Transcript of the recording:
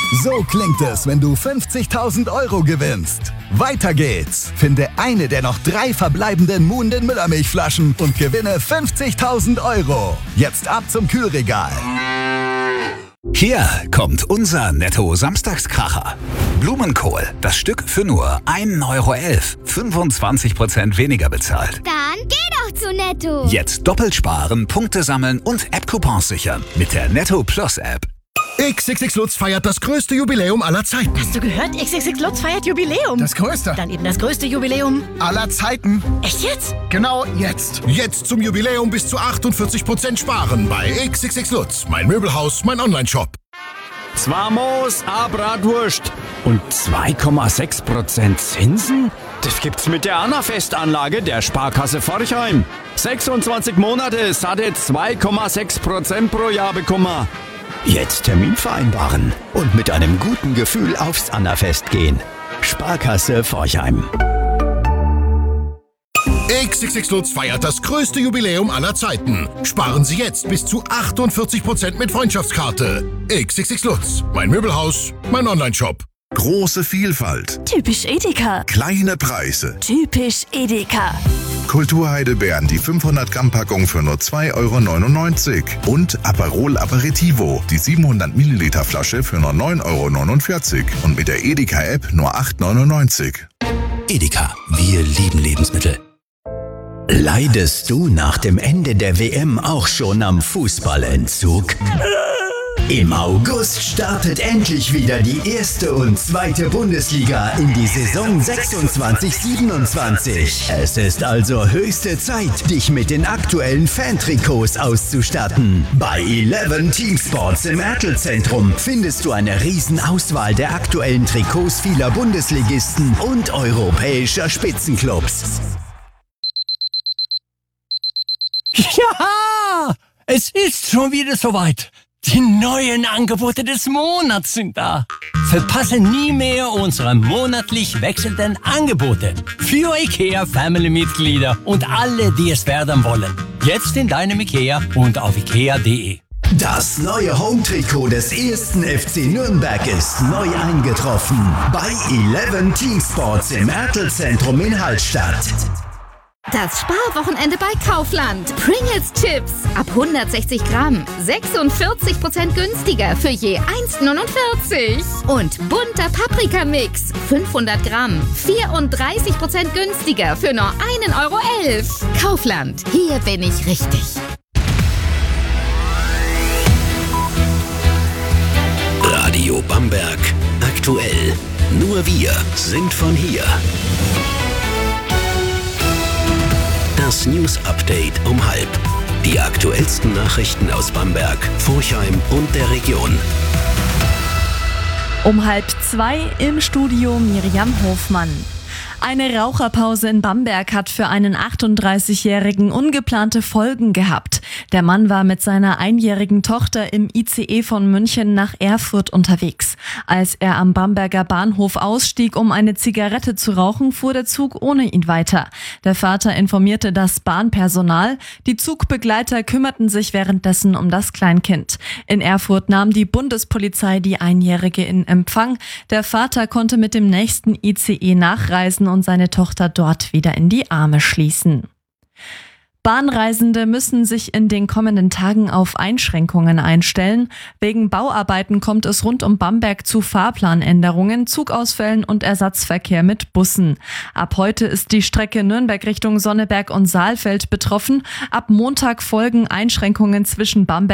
So klingt es, wenn du 50.000 € gewinnst. Weiter geht's. Finde eine der noch 3 verbleibenden Moon den Müllermilchflaschen und gewinne 50.000 €. Jetzt ab zum Kühlregal. Hier kommt unser Netto-Samstagskracher. Blumenkohl, das Stück für nur 1,11 €. 25% weniger bezahlt. Dann geh doch zu Netto. Jetzt doppelt sparen, Punkte sammeln und App-Coupons sichern mit der Netto Plus App. XXX Lutz feiert das größte Jubiläum aller Zeiten. Hast du gehört? XXX Lutz feiert Jubiläum. Das größte. Dann eben das größte Jubiläum Aller Zeiten. Echt jetzt? Genau jetzt. Jetzt zum Jubiläum bis zu 48% sparen bei XXX Lutz. Mein Möbelhaus, mein Onlineshop. 2 Moos, a Bratwurst und 2,6% Zinsen? Das gibt's mit der Annafest-Anlage der Sparkasse Forchheim. 26 Monate, satte 2,6% pro Jahr bekommen. Jetzt Termin vereinbaren und mit einem guten Gefühl aufs Annafest gehen. Sparkasse Forchheim. XXX Lutz feiert das größte Jubiläum aller Zeiten. Sparen Sie jetzt bis zu 48% mit Freundschaftskarte. XXX Lutz. Mein Möbelhaus, mein Onlineshop. Große Vielfalt. Typisch Edeka. Kleine Preise. Typisch Edeka. Kulturheidelbeeren, die 500 Gramm Packung für nur 2,99 € und Aperol Aperitivo, die 700 Milliliter Flasche für nur 9,49 € und mit der Edeka-App nur 8,99 €. Edeka, wir lieben Lebensmittel. Leidest du nach dem Ende der WM auch schon am Fußballentzug? Im August startet endlich wieder die 1. und 2. Bundesliga in die Saison 26/27. Es ist also höchste Zeit, dich mit den aktuellen Fantrikots auszustatten. Bei 11 Teamsports im Ertel-Zentrum findest du eine Riesenauswahl der aktuellen Trikots vieler Bundesligisten und europäischer Spitzenclubs. Ja, es ist schon wieder soweit. Die neuen Angebote des Monats sind da. Verpasse nie mehr unsere monatlich wechselnden Angebote für IKEA-Family-Mitglieder und alle, die es werden wollen. Jetzt in deinem IKEA und auf ikea.de. Das neue Home-Trikot des 1. FC Nürnberg ist neu eingetroffen. Bei 11 Teamsports im Ertel-Zentrum in Hallstatt. Das Sparwochenende bei Kaufland. Pringles Chips ab 160 Gramm. 46% günstiger für je 1,49 €. Und bunter Paprikamix. 500 Gramm. 34% günstiger für nur 1,11 €. Kaufland. Hier bin ich richtig. Radio Bamberg. Aktuell. Nur wir sind von hier. Das News Update um 12:30. Die aktuellsten Nachrichten aus Bamberg, Forchheim und der Region. Um 1:30 im Studio Miriam Hofmann. Eine Raucherpause in Bamberg hat für einen 38-Jährigen ungeplante Folgen gehabt. Der Mann war mit seiner einjährigen Tochter im ICE von München nach Erfurt unterwegs. Als er am Bamberger Bahnhof ausstieg, um eine Zigarette zu rauchen, fuhr der Zug ohne ihn weiter. Der Vater informierte das Bahnpersonal. Die Zugbegleiter kümmerten sich währenddessen um das Kleinkind. In Erfurt nahm die Bundespolizei die Einjährige in Empfang. Der Vater konnte mit dem nächsten ICE nachreisen und seine Tochter dort wieder in die Arme schließen. Bahnreisende müssen sich in den kommenden Tagen auf Einschränkungen einstellen. Wegen Bauarbeiten kommt es rund um Bamberg zu Fahrplanänderungen, Zugausfällen und Ersatzverkehr mit Bussen. Ab heute ist die Strecke Nürnberg Richtung Sonneberg und Saalfeld betroffen. Ab Montag folgen Einschränkungen zwischen Bamberg